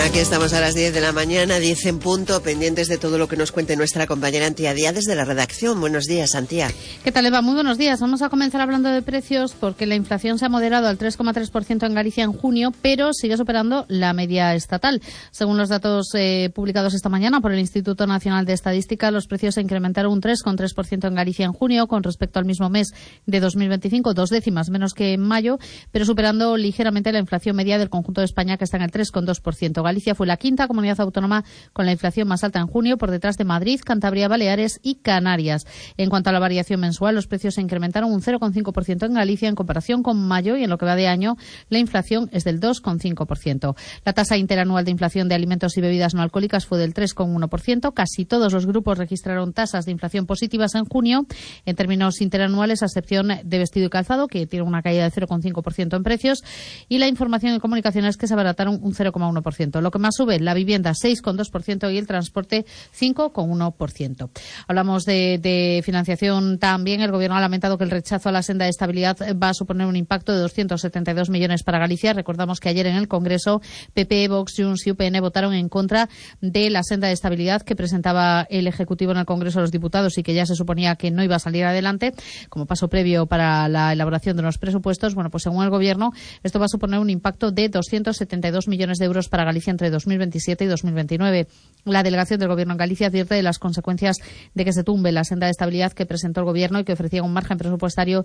Aquí estamos a las 10 de la mañana, 10 en punto, pendientes de todo lo que nos cuente nuestra compañera Antía Díaz desde la redacción. Buenos días, Antía. ¿Qué tal, Eva? Muy buenos días. Vamos a comenzar hablando de precios porque la inflación se ha moderado al 3,3% en Galicia en junio, pero sigue superando la media estatal. Según los datos publicados esta mañana por el Instituto Nacional de Estadística, los precios se incrementaron un 3,3% en Galicia en junio con respecto al mismo mes de 2025, 2 décimas menos que en mayo, pero superando ligeramente la inflación media del conjunto de España, que está en el 3,2%. Galicia fue la quinta comunidad autónoma con la inflación más alta en junio, por detrás de Madrid, Cantabria, Baleares y Canarias. En cuanto a la variación mensual, los precios se incrementaron un 0,5% en Galicia en comparación con mayo, y en lo que va de año la inflación es del 2,5%. La tasa interanual de inflación de alimentos y bebidas no alcohólicas fue del 3,1%. Casi todos los grupos registraron tasas de inflación positivas en junio en términos interanuales, a excepción de vestido y calzado, que tiene una caída de 0,5% en precios, y la información y comunicaciones, que se abarataron un 0,1%. Lo que más sube, la vivienda 6,2% y el transporte 5,1%. Hablamos de financiación también. El Gobierno ha lamentado que el rechazo a la senda de estabilidad va a suponer un impacto de 272 millones para Galicia. Recordamos que ayer en el Congreso PP, Vox, Junts y UPN votaron en contra de la senda de estabilidad que presentaba el Ejecutivo en el Congreso de los Diputados y que ya se suponía que no iba a salir adelante como paso previo para la elaboración de los presupuestos. Bueno, pues según el Gobierno, esto va a suponer un impacto de 272 millones de euros para Galicia entre 2027 y 2029. La delegación del Gobierno en Galicia advierte de las consecuencias de que se tumbe la senda de estabilidad que presentó el Gobierno y que ofrecía un margen presupuestario